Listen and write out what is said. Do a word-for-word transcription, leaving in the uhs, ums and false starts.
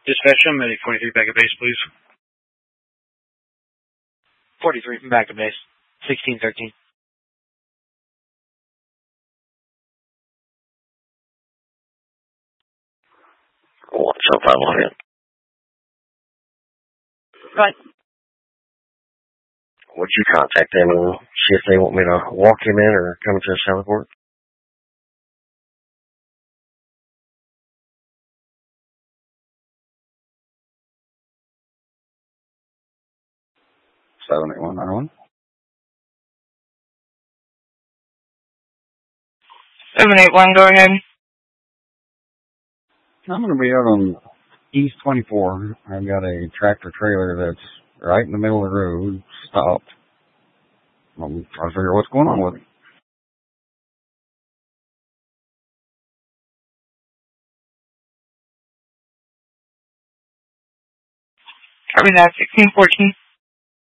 Dispatch, I'm at forty-three back at base, please. forty-three from back at base. sixteen thirteen. What's up, I'm on it. Right. Would you contact them and see if they want me to walk him in or come to the Southport? seven eight one nine one. seven eight one, go ahead. I'm going to be out on East twenty-four. I've got a tractor trailer that's right in the middle of the road, stopped. I'm trying to figure out what's going on with it. Copy that, sixteen fourteen.